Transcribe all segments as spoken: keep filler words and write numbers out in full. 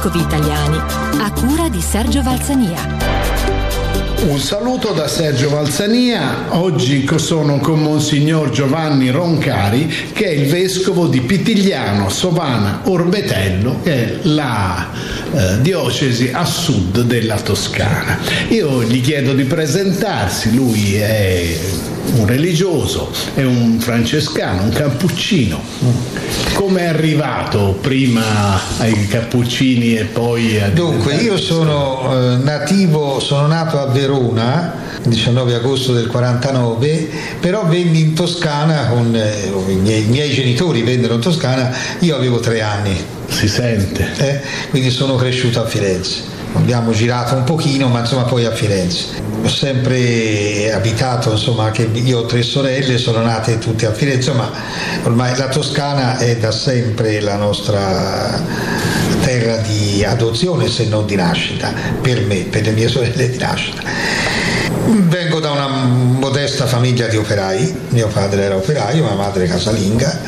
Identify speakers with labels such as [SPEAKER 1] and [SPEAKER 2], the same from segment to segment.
[SPEAKER 1] vescovi italiani, a cura di Sergio Valsania.
[SPEAKER 2] Un saluto da Sergio Valsania. Oggi sono con Monsignor Giovanni Roncari, che è il vescovo di Pitigliano Sovana Orbetello, che è la eh, diocesi a sud della Toscana. Io gli chiedo di presentarsi. Lui è un religioso, è un francescano, un cappuccino. Come è arrivato prima ai cappuccini e poi a...
[SPEAKER 3] Dunque, io sono eh, nativo, sono nato a Verona, diciannove agosto del quarantanove, però venni in Toscana con eh, i, miei, i miei genitori vennero in Toscana, io avevo tre anni.
[SPEAKER 2] Si sente.
[SPEAKER 3] Eh, quindi sono cresciuto a Firenze. Abbiamo girato un pochino, ma insomma poi a Firenze. Ho sempre abitato, insomma, che io ho tre sorelle, sono nate tutte a Firenze, ma ormai la Toscana è da sempre la nostra terra di adozione, se non di nascita, per me, per le mie sorelle di nascita. Vengo da una modesta famiglia di operai, mio padre era operaio, mia madre casalinga,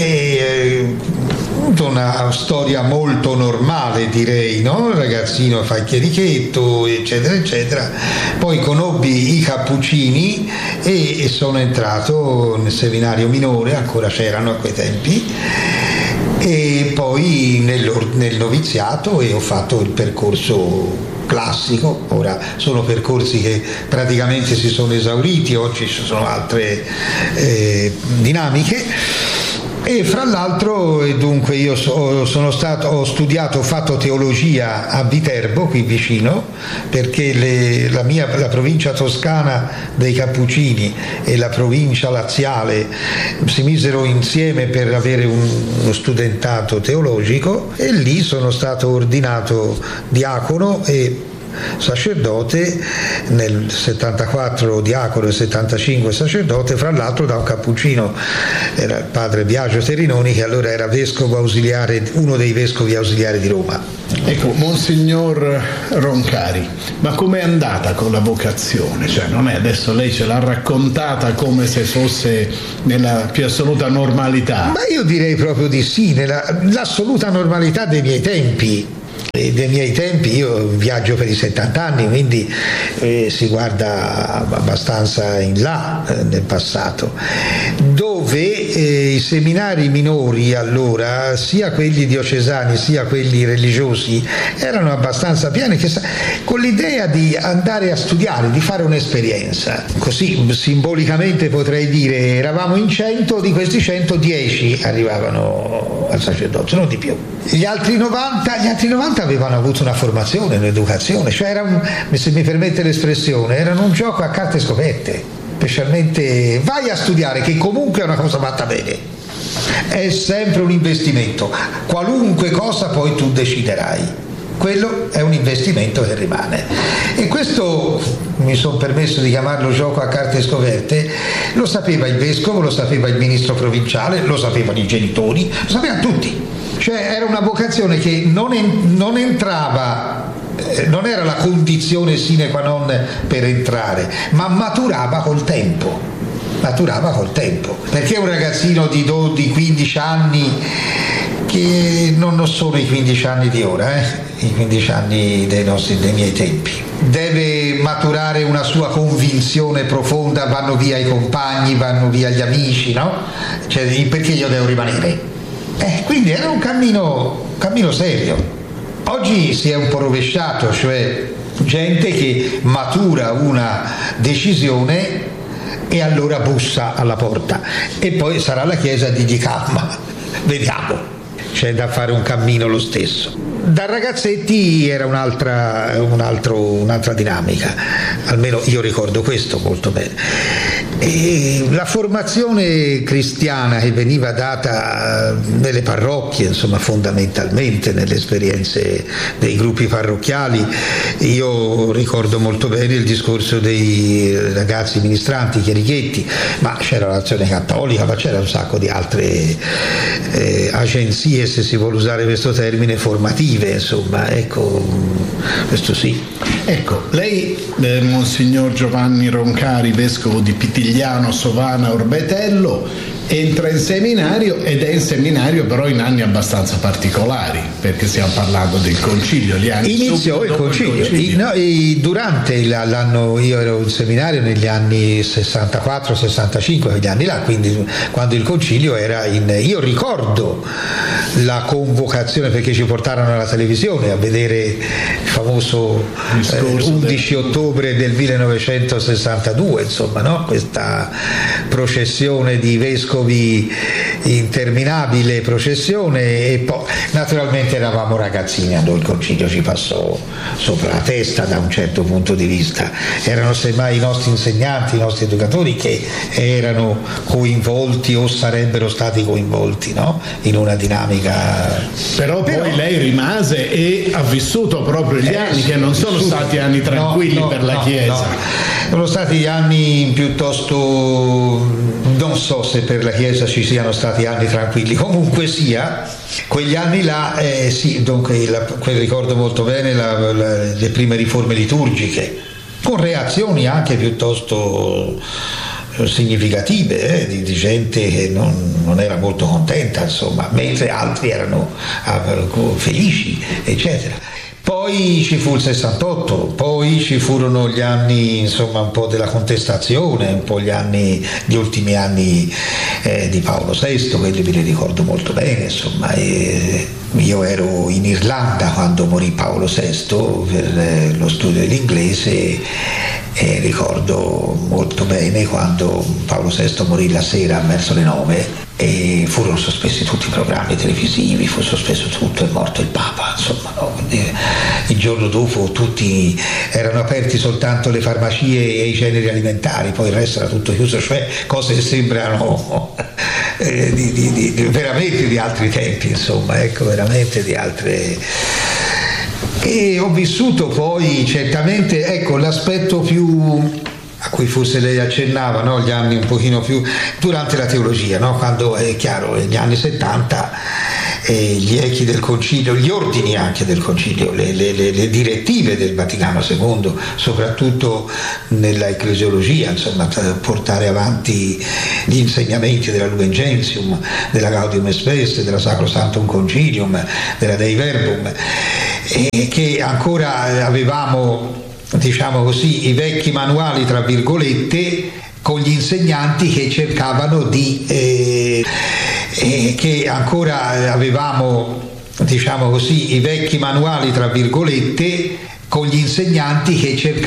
[SPEAKER 3] e una storia molto normale, direi, no? Il ragazzino fa il chierichetto, eccetera eccetera. Poi conobbi i cappuccini e sono entrato nel seminario minore, ancora c'erano a quei tempi, e poi nel, nel noviziato, e ho fatto il percorso classico. Ora sono percorsi che praticamente si sono esauriti, oggi ci sono altre eh, dinamiche. E fra l'altro, dunque, io so, sono stato, ho studiato, ho fatto teologia a Viterbo, qui vicino, perché le, la mia la provincia toscana dei Cappuccini e la provincia laziale si misero insieme per avere un, uno studentato teologico, e lì sono stato ordinato diacono e sacerdote nel settantaquattro, diacono, e settantacinque sacerdote, fra l'altro da un cappuccino, era il padre Biagio Terrinoni, che allora era vescovo ausiliare, uno dei vescovi ausiliari di Roma.
[SPEAKER 2] Ecco, Monsignor Roncari, ma com'è andata con la vocazione? Cioè, non è adesso lei ce l'ha raccontata come se fosse nella più assoluta normalità?
[SPEAKER 3] Ma io direi proprio di sì, nella l'assoluta normalità dei miei tempi. Dei miei tempi, io viaggio per i settanta anni, quindi eh, si guarda abbastanza in là eh, nel passato, dove eh, i seminari minori allora, sia quelli diocesani sia quelli religiosi, erano abbastanza pieni, che, con l'idea di andare a studiare, di fare un'esperienza. Così simbolicamente potrei dire, eravamo in cento, di questi cento dieci arrivavano al sacerdozio, non di più. Gli altri novanta, gli altri novanta avevano avuto una formazione, un'educazione, cioè era un, se mi permette l'espressione, erano un gioco a carte scoperte, specialmente vai a studiare, che comunque è una cosa fatta bene, è sempre un investimento, qualunque cosa poi tu deciderai, quello è un investimento che rimane. E questo, mi sono permesso di chiamarlo gioco a carte scoperte, lo sapeva il vescovo, lo sapeva il ministro provinciale, lo sapevano i genitori, lo sapevano tutti. Cioè era una vocazione che non, en- non entrava, eh, non era la condizione sine qua non per entrare, ma maturava col tempo, maturava col tempo, perché un ragazzino di dodici quindici anni, che non sono i quindici anni di ora, eh, i quindici anni dei, nostri, dei miei tempi, deve maturare una sua convinzione profonda, vanno via i compagni, vanno via gli amici, no? Cioè, perché io devo rimanere? Eh, quindi era un cammino, un cammino serio. Oggi si è un po' rovesciato, cioè gente che matura una decisione e allora bussa alla porta, e poi sarà la Chiesa a dirgli calma, vediamo, c'è da fare un cammino lo stesso. Da ragazzetti era un'altra, un altro, un'altra dinamica, almeno io ricordo questo molto bene. E la formazione cristiana che veniva data nelle parrocchie, insomma, fondamentalmente nelle esperienze dei gruppi parrocchiali, io ricordo molto bene il discorso dei ragazzi ministranti, chierichetti, ma c'era l'Azione Cattolica, ma c'era un sacco di altre eh, agenzie, se si vuole usare questo termine, formative, insomma, ecco, questo sì.
[SPEAKER 2] Ecco, lei, eh, Monsignor Giovanni Roncari, vescovo di Pitigliano Sovana Orbetello, entra in seminario ed è in seminario però in anni abbastanza particolari, perché stiamo parlando del concilio, gli anni
[SPEAKER 3] iniziò il concilio,
[SPEAKER 2] il concilio.
[SPEAKER 3] I, no, i, durante l'anno, io ero in seminario negli anni sessantaquattro sessantacinque, quegli anni là, quindi quando il concilio era in, io ricordo la convocazione, perché ci portarono alla televisione a vedere il famoso eh, undici ottobre del millenovecentosessantadue, insomma, no? Questa processione di vescovi, interminabile processione, e poi naturalmente eravamo ragazzini, a noi il concilio ci passò sopra la testa da un certo punto di vista, erano semmai i nostri insegnanti, i nostri educatori che erano coinvolti o sarebbero stati coinvolti, no? In una dinamica.
[SPEAKER 2] Però poi Però, lei rimase e ha vissuto proprio gli eh, anni che non sono vissuto, stati anni tranquilli no, no, per la no, Chiesa. No.
[SPEAKER 3] Sono stati anni piuttosto, non so se per la Chiesa ci siano stati anni tranquilli, comunque sia, quegli anni là, eh, sì, dunque, la, quel ricordo molto bene la, la, le prime riforme liturgiche, con reazioni anche piuttosto significative, eh, di, di gente che non, non era molto contenta, insomma, mentre altri erano ah, felici, eccetera. Poi ci fu il sessantotto, poi ci furono gli anni, insomma, un po' della contestazione, un po' gli anni, gli ultimi anni eh, di Paolo sesto, quelli me li ricordo molto bene, insomma. E io ero in Irlanda quando morì Paolo sesto per eh, lo studio dell'inglese, e ricordo molto bene quando Paolo sesto morì la sera verso le nove e furono sospesi tutti i programmi televisivi, fu sospeso tutto, è morto il Papa, insomma, no? Il giorno dopo tutti erano aperti soltanto le farmacie e i generi alimentari, poi il resto era tutto chiuso, cioè cose che sembrano eh, di, di, di, veramente di altri tempi, insomma, ecco, veramente di altre. E ho vissuto poi certamente, ecco, l'aspetto più a cui forse lei accennava, no? Gli anni un pochino più durante la teologia, no? Quando è chiaro, negli anni settanta eh, gli echi del concilio, gli ordini anche del concilio, le, le, le, le direttive del Vaticano secondo, soprattutto nella ecclesiologia, insomma, portare avanti gli insegnamenti della Lumen Gentium, della Gaudium et Spes, della Sacrosanctum Concilium, della Dei Verbum, e che ancora avevamo, diciamo così, i vecchi manuali tra virgolette, con gli insegnanti che cercavano di eh, eh, che ancora avevamo, diciamo così, i vecchi manuali tra virgolette, con gli insegnanti che cercavano